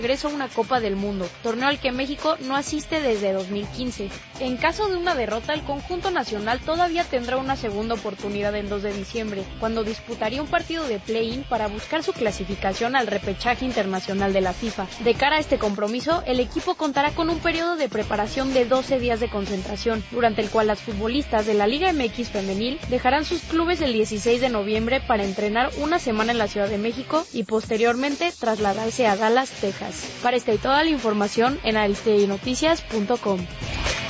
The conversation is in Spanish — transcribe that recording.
regreso a una Copa del Mundo, torneo al que México no asiste desde 2015. En caso de una derrota, el conjunto nacional todavía tendrá una segunda oportunidad el 2 de diciembre, cuando disputaría un partido de play-in para buscar su clasificación al repechaje internacional de la FIFA. De cara a este compromiso, el equipo contará con un periodo de preparación de 12 días de concentración, durante el cual las futbolistas de la Liga MX femenil dejarán sus clubes el 16 de noviembre para entrenar una semana en la Ciudad de México y posteriormente trasladarse a Dallas, Texas. Para esta y toda la información en aristeidinoticias.com.